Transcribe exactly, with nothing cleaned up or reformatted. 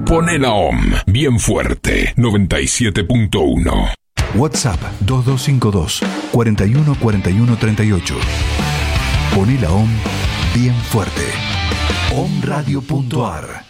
Poné la O M bien fuerte, noventa y siete punto uno. WhatsApp dos dos cinco dos, cuatro uno cuatro uno tres ocho. Poné la O M bien fuerte. omradio punto ar